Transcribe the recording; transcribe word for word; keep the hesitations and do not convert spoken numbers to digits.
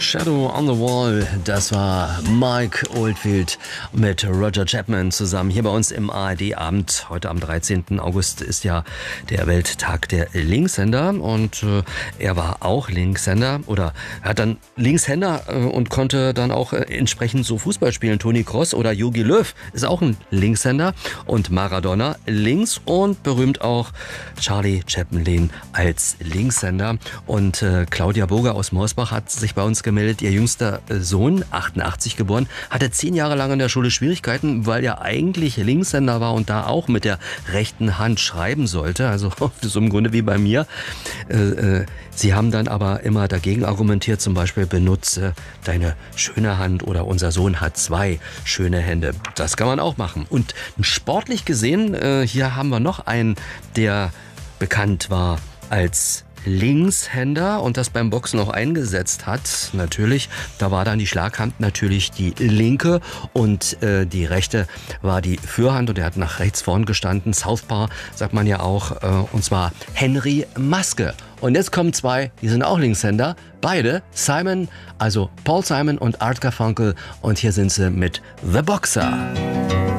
Shadow on the Wall, das war Mike Oldfield mit Roger Chapman zusammen hier bei uns im A R D-Abend. Heute am dreizehnten August ist ja der Welttag der Linkshänder und äh, er war auch Linkshänder oder er hat dann Linkshänder äh, und konnte dann auch äh, entsprechend so Fußball spielen. Toni Kroos oder Jogi Löw ist auch ein Linkshänder und Maradona links und berühmt auch Charlie Chaplin als Linkshänder. Und äh, Claudia Boger aus Morsbach hat sich bei uns gemeldet. Ihr jüngster Sohn, achtundachtzig geboren, hatte zehn Jahre lang in der Schule Schwierigkeiten, weil er eigentlich Linkshänder war und da auch mit der rechten Hand schreiben sollte. Also so im Grunde wie bei mir. Äh, äh, sie haben dann aber immer dagegen argumentiert, zum Beispiel benutze deine schöne Hand oder unser Sohn hat zwei schöne Hände. Das kann man auch machen. Und sportlich gesehen, äh, hier haben wir noch einen, der bekannt war als Linkshänder und das beim Boxen auch eingesetzt hat. Natürlich, da war dann die Schlaghand natürlich die linke und äh, die rechte war die Fürhand und er hat nach rechts vorn gestanden. Southpaw sagt man ja auch, äh, und zwar Henry Maske. Und jetzt kommen zwei, die sind auch Linkshänder, beide, Simon, also Paul Simon und Art Garfunkel und hier sind sie mit The Boxer.